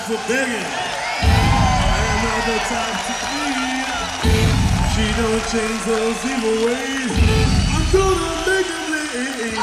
for begging. Another time to plead. She don't change those evil ways. I'm gonna make